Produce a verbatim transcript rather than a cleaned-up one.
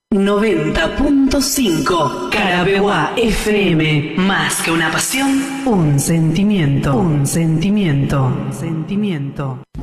noventa punto cinco Carabeguá F M. Más que una pasión, un sentimiento. Un sentimiento. Un sentimiento.